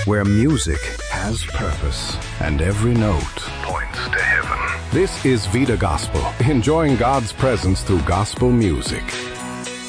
where music has purpose and every note points to heaven. This is Vida Gospel, enjoying God's presence through gospel music.